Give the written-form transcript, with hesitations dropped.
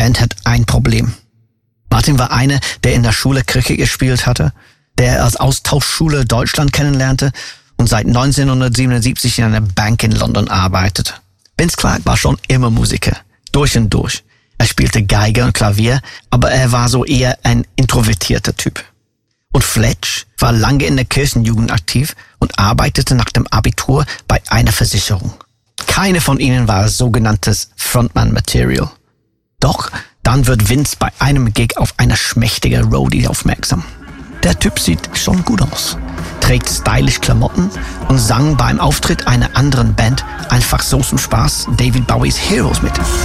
Band hat ein Problem. Martin war einer, der in der Schule Cricket gespielt hatte, der als Austauschschule Deutschland kennenlernte und seit 1977 in einer Bank in London arbeitet. Vince Clarke war schon immer Musiker, durch und durch. Er spielte Geige und Klavier, aber er war so eher ein introvertierter Typ. Und Fletch war lange in der Kirchenjugend aktiv und arbeitete nach dem Abitur bei einer Versicherung. Keine von ihnen war sogenanntes Frontman-Material. Doch dann wird Vince bei einem Gig auf eine schmächtige Roadie aufmerksam. Der Typ sieht schon gut aus, trägt stylisch Klamotten und sang beim Auftritt einer anderen Band einfach so zum Spaß David Bowies Heroes mit.